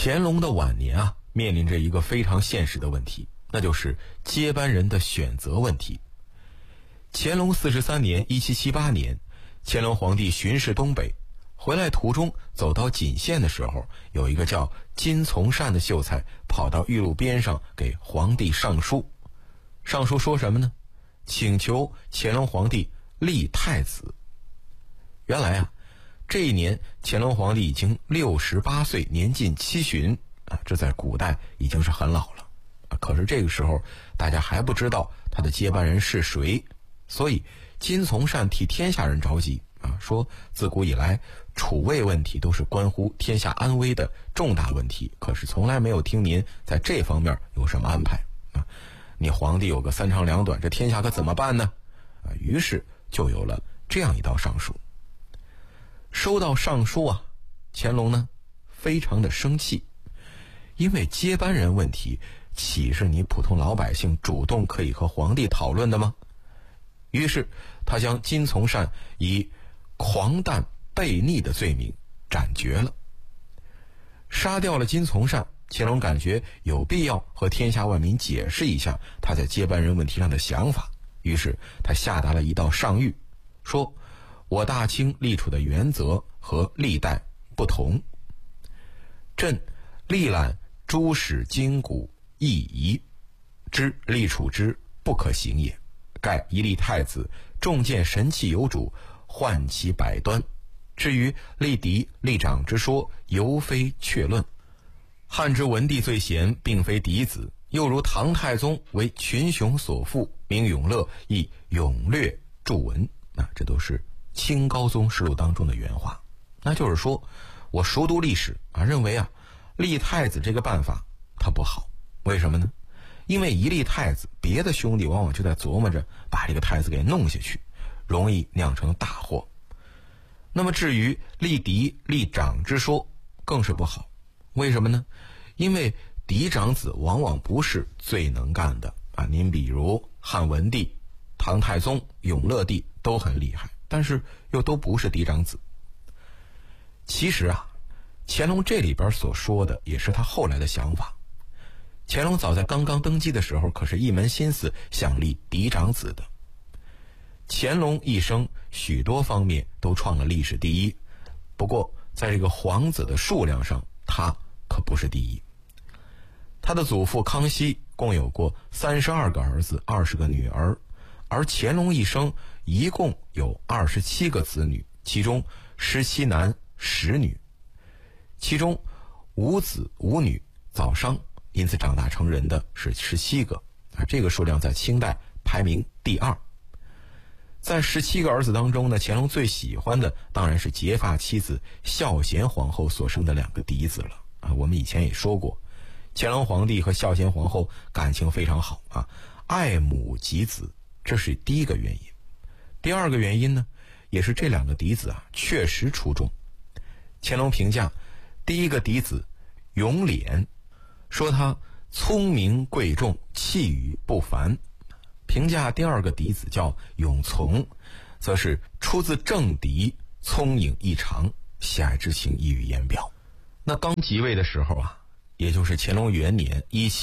乾隆的晚年啊，面临着一个非常现实的问题，那就是接班人的选择问题。乾隆43年1778年，乾隆皇帝巡视东北，回来途中走到锦县的时候，有一个叫金从善的秀才跑到玉路边上给皇帝上书。上书说什么呢？请求乾隆皇帝立太子。原来啊，这一年乾隆皇帝已经68岁，年近七旬啊，这在古代已经是很老了啊。可是这个时候大家还不知道他的接班人是谁，所以金从善替天下人着急啊，说自古以来储位问题都是关乎天下安危的重大问题，可是从来没有听您在这方面有什么安排啊。你皇帝有个三长两短，这天下可怎么办呢？啊，于是就有了这样一道上书。收到上书啊，乾隆呢非常的生气，因为接班人问题岂是你普通老百姓主动可以和皇帝讨论的吗？于是他将金从善以狂诞悖逆的罪名斩决了。杀掉了金从善，乾隆感觉有必要和天下万民解释一下他在接班人问题上的想法，于是他下达了一道上谕，说我大清立处的原则和历代不同，朕历览诸史今古异疑，知立处之不可行也。盖一立太子，众见神器有主，患其百端。至于立嫡立长之说，犹非确论。汉之文帝最贤，并非嫡子，又如唐太宗为群雄所附，名永乐，亦永略著文。这都是清高宗实录当中的原话。那就是说，我熟读历史啊，认为啊，立太子这个办法它不好。为什么呢？因为一立太子，别的兄弟往往就在琢磨着把这个太子给弄下去，容易酿成大祸。那么至于立嫡立长之说更是不好。为什么呢？因为嫡长子往往不是最能干的啊。您比如汉文帝、唐太宗、永乐帝都很厉害，但是又都不是嫡长子。其实啊，乾隆这里边所说的也是他后来的想法。乾隆早在刚刚登基的时候，可是一门心思想立嫡长子的。乾隆一生许多方面都创了历史第一，不过在这个皇子的数量上，他可不是第一。他的祖父康熙共有过32个儿子，20个女儿，而乾隆一生一共有27个子女，其中17男10女，其中5子5女早伤，因此长大成人的是17个啊，这个数量在清代排名第2。在17个儿子当中呢，乾隆最喜欢的当然是结发妻子孝贤皇后所生的2个嫡子了啊。我们以前也说过，乾隆皇帝和孝贤皇后感情非常好啊，爱母及子，这是第一个原因。第二个原因呢，也是这2个嫡子啊确实出众。乾隆评价第一个嫡子永琏，说他聪明贵重，气宇不凡。评价第二个嫡子叫永从，则是出自正嫡，聪颖异常，喜爱之情溢于言表。那刚即位的时候啊，也就是乾隆元年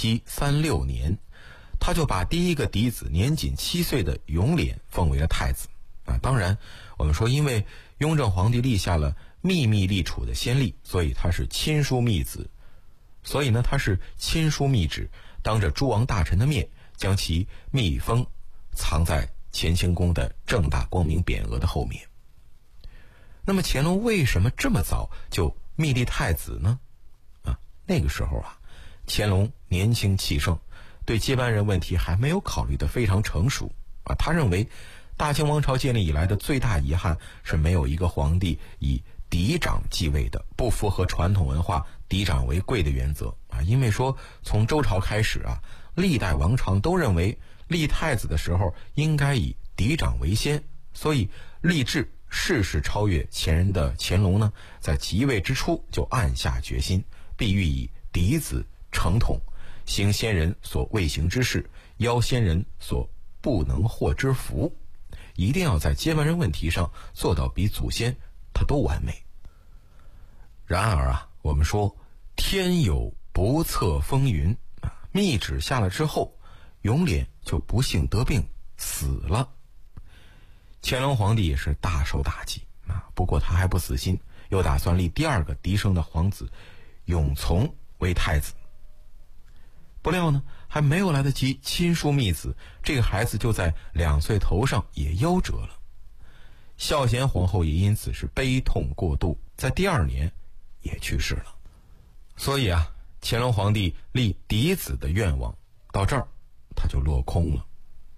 1736年，他就把第一个嫡子年仅7岁的永琏封为了太子啊。当然我们说，因为雍正皇帝立下了秘密立储的先例，所以他是亲疏密子，所以呢他是亲疏密旨，当着诸王大臣的面将其密封藏在乾清宫的正大光明匾额的后面。那么乾隆为什么这么早就密立太子呢？那个时候啊，乾隆年轻气盛，对接班人问题还没有考虑得非常成熟啊。他认为大清王朝建立以来的最大遗憾是没有一个皇帝以嫡长继位的，不符合传统文化嫡长为贵的原则啊。因为说从周朝开始啊，历代王朝都认为立太子的时候应该以嫡长为先，所以立志世世超越前人的乾隆呢，在即位之初就暗下决心，必欲以嫡子承统，行先人所未行之事，邀先人所不能获之福，一定要在接班人问题上做到比祖先他都完美。然而啊，我们说天有不测风云密旨下了之后，永琏就不幸得病死了。乾隆皇帝也是大受打击不过他还不死心，又打算立第二个嫡生的皇子永琮为太子。不料呢，还没有来得及亲疏密子，这个孩子就在2岁头上也夭折了。孝贤皇后也因此是悲痛过度，在第2年也去世了。所以乾隆皇帝立嫡子的愿望到这儿他就落空了。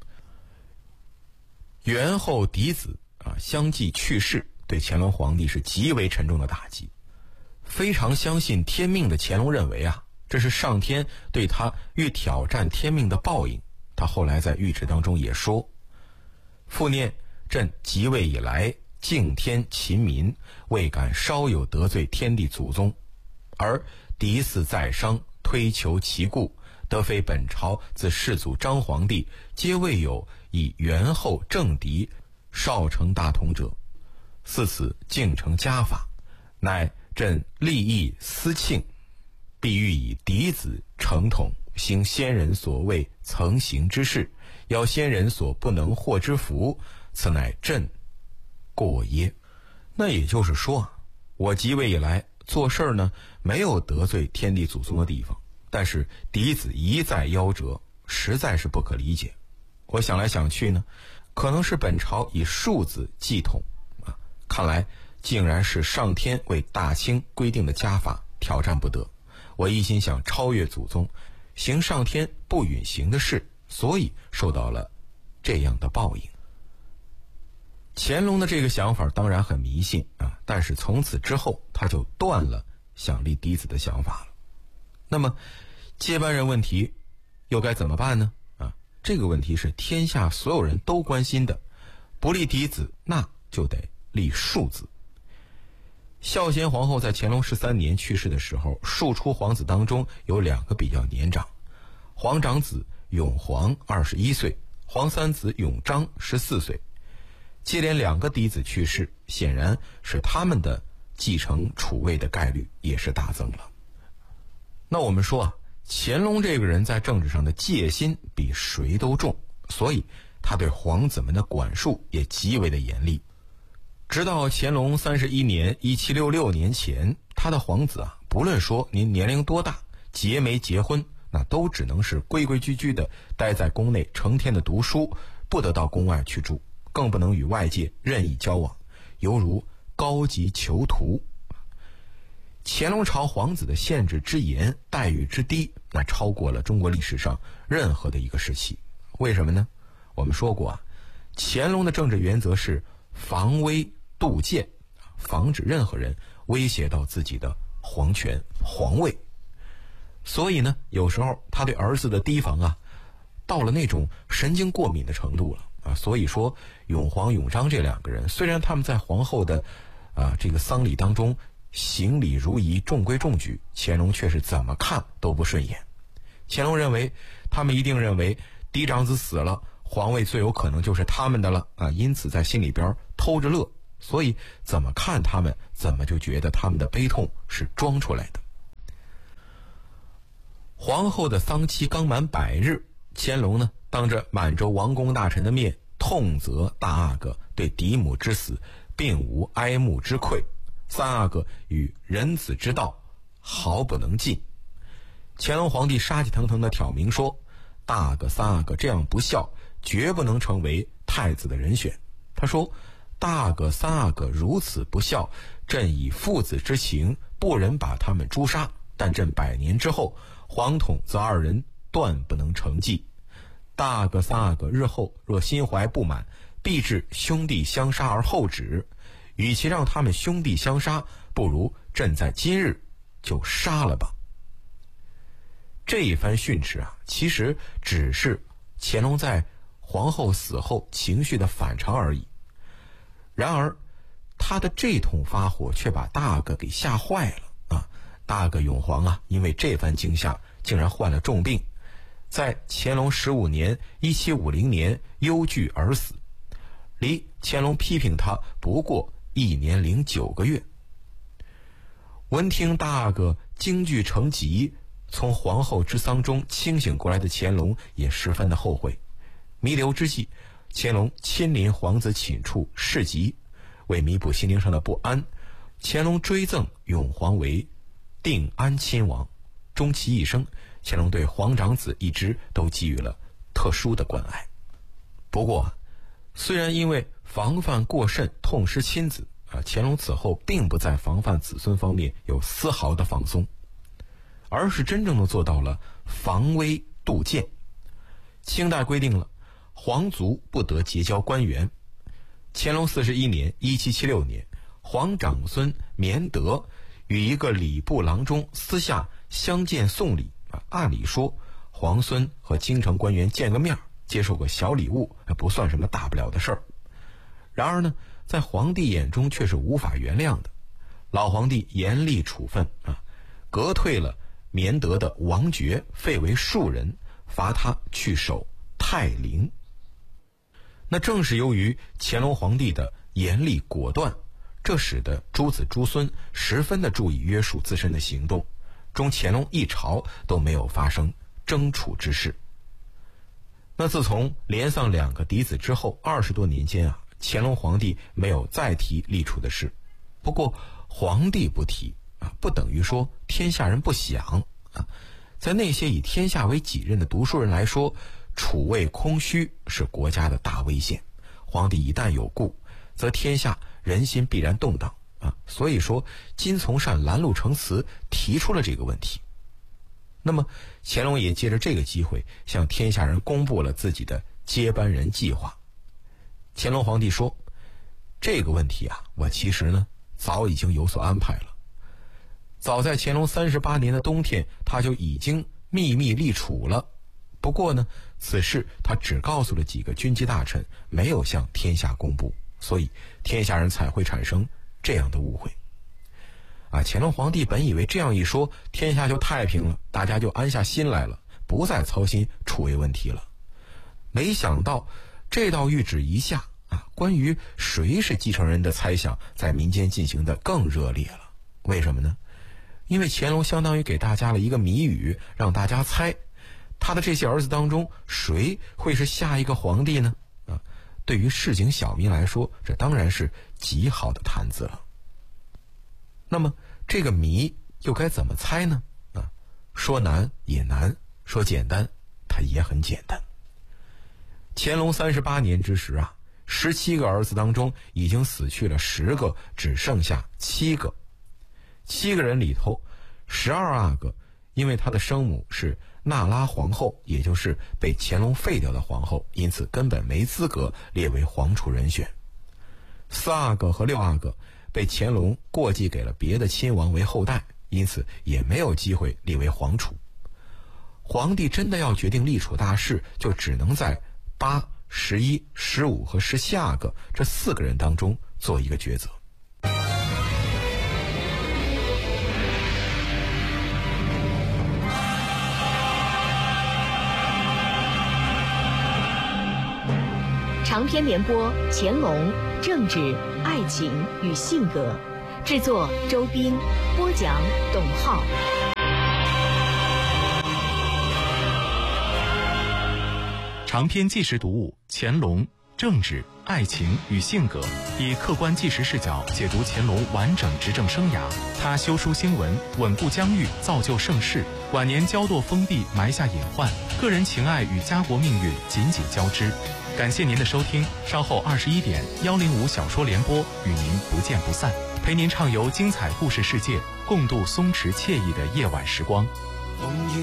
元后嫡子相继去世，对乾隆皇帝是极为沉重的打击。非常相信天命的乾隆认为这是上天对他欲挑战天命的报应。他后来在谕旨当中也说：复念朕即位以来，敬天勤民，未敢稍有得罪天地祖宗，而嫡嗣在商，推求其故，得非本朝自世祖张皇帝，皆未有以元后正嫡少成大统者，似此敬成家法，乃朕立意思庆，必欲以嫡子承统，行先人所未曾行之事，邀先人所不能获之福，此乃朕过耶。那也就是说我即位以来做事呢，没有得罪天地祖宗的地方，但是嫡子一再夭折，实在是不可理解。我想来想去呢，可能是本朝以庶子继统看来竟然是上天为大清规定的家法，挑战不得。我一心想超越祖宗，行上天不允行的事，所以受到了这样的报应。乾隆的这个想法当然很迷信但是从此之后他就断了想立嫡子的想法了。那么接班人问题又该怎么办呢？这个问题是天下所有人都关心的，不立嫡子那就得立庶子。孝贤皇后在乾隆13年去世的时候，庶出皇子当中有2个比较年长，皇长子永璜21岁，皇三子永璋14岁。接连2个嫡子去世，显然是他们的继承储位的概率也是大增了。那我们说乾隆这个人在政治上的戒心比谁都重，所以他对皇子们的管束也极为的严厉。直到乾隆31年1766年前，他的皇子不论说您年龄多大，结没结婚，那都只能是规规矩矩的待在宫内成天的读书，不得到宫外去住，更不能与外界任意交往，犹如高级囚徒。乾隆朝皇子的限制之严，待遇之低，那超过了中国历史上任何的一个时期。为什么呢？我们说过乾隆的政治原则是防微杜渐，防止任何人威胁到自己的皇权皇位。所以呢，有时候他对儿子的提防到了那种神经过敏的程度了所以说永璜永璋这2个人，虽然他们在皇后的这个丧礼当中行礼如仪，中规中矩，乾隆却是怎么看都不顺眼。乾隆认为他们一定认为嫡长子死了，皇位最有可能就是他们的了因此在心里边偷着乐，所以怎么看他们怎么就觉得他们的悲痛是装出来的。皇后的丧期刚满100日，乾隆呢当着满洲王公大臣的面，痛责大阿哥对嫡母之死并无哀慕之愧，3阿哥与人子之道毫不能尽。乾隆皇帝杀气腾腾地挑明说，大阿哥3阿哥这样不孝，绝不能成为太子的人选。他说，大阿哥3阿哥如此不孝，朕以父子之情不忍把他们诛杀，但朕100年之后，皇统则2人断不能承继。大阿哥3阿哥日后若心怀不满，必致兄弟相杀而后止。与其让他们兄弟相杀，不如朕在今日就杀了吧。这一番训斥其实只是乾隆在皇后死后情绪的反常而已。然而他的这通发火却把大阿哥给吓坏了大阿哥永璜因为这番惊吓竟然患了重病，在乾隆15年1750年忧惧而死，离乾隆批评他不过1年0.9个月。 闻听大阿哥惊惧成疾，从皇后之丧中清醒过来的乾隆也十分的后悔。弥留之际，乾隆亲临皇子寝处侍疾，为弥补心灵上的不安，乾隆追赠永皇为定安亲王。终其一生，乾隆对皇长子一支都给予了特殊的关爱。不过，虽然因为防范过甚痛失亲子，乾隆此后并不在防范子孙方面有丝毫的放松，而是真正的做到了防微杜渐。清代规定了皇族不得结交官员。乾隆41年1776年，皇长孙绵德与一个礼部郎中私下相见送礼，按理说皇孙和京城官员见个面，接受个小礼物，不算什么大不了的事儿。然而呢，在皇帝眼中却是无法原谅的。老皇帝严厉处分，革退了绵德的王爵，废为庶人，罚他去守泰陵。那正是由于乾隆皇帝的严厉果断，这使得诸子诸孙十分的注意约束自身的行动，终乾隆一朝都没有发生争储之事。那自从连丧2个嫡子之后，20多年间乾隆皇帝没有再提立储的事。不过皇帝不提不等于说天下人不想在那些以天下为己任的读书人来说，储位空虚是国家的大危险。皇帝一旦有故，则天下人心必然动荡所以说金从善拦路成词提出了这个问题。那么乾隆也借着这个机会向天下人公布了自己的接班人计划。乾隆皇帝说，这个问题我其实呢早已经有所安排了。早在乾隆38年的冬天，他就已经秘密立储了。不过呢，此事他只告诉了几个军机大臣，没有向天下公布，所以天下人才会产生这样的误会。乾隆皇帝本以为这样一说，天下就太平了，大家就安下心来了，不再操心储位问题了。没想到这道谕旨一下关于谁是继承人的猜想在民间进行的更热烈了。为什么呢？因为乾隆相当于给大家了一个谜语，让大家猜他的这些儿子当中谁会是下一个皇帝呢？对于市井小民来说，这当然是极好的谈资了。那么这个谜又该怎么猜呢？说难也难，说简单它也很简单。乾隆38年之时17个儿子当中已经死去了10个，只剩下7个。7个人里头，12阿哥因为他的生母是那拉皇后，也就是被乾隆废掉的皇后，因此根本没资格列为皇储人选。4阿哥和6阿哥被乾隆过继给了别的亲王为后代，因此也没有机会立为皇储。皇帝真的要决定立储大事，就只能在8、11、15和17阿哥这4个人当中做一个抉择。 长篇联播《乾隆政治、爱情与性格》，制作周斌，播讲董浩。 长篇纪实读物《乾隆政治、爱情与性格》，以客观纪实视角解读乾隆完整执政生涯。他修书兴文，稳固疆域，造就盛世。晚年骄惰封地，埋下隐患，个人情爱与家国命运紧紧交织。感谢您的收听，稍后21点105小说联播与您不见不散，陪您畅游精彩故事世界，共度松弛惬意的夜晚时光。